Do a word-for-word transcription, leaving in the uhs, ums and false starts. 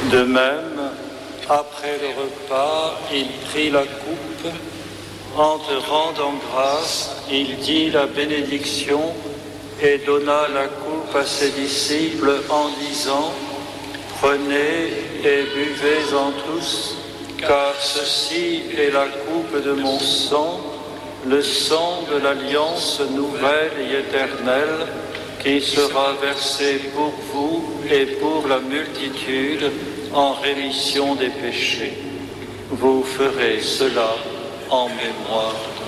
De même, après le repas, il prit la coupe. En te rendant grâce, il dit la bénédiction et donna la coupe à ses disciples en disant « Prenez et buvez-en tous, car ceci est la coupe de mon sang, le sang de l'alliance nouvelle et éternelle, qui sera versé pour vous et pour la multitude en rémission des péchés. Vous ferez cela en mémoire